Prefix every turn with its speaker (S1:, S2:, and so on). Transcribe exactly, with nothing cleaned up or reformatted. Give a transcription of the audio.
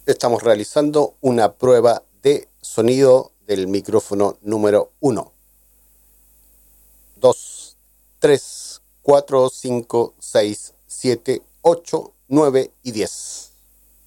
S1: Estamos realizando una prueba de sonido del micrófono número uno. dos, tres, cuatro, cinco, seis, siete, ocho, nueve y diez.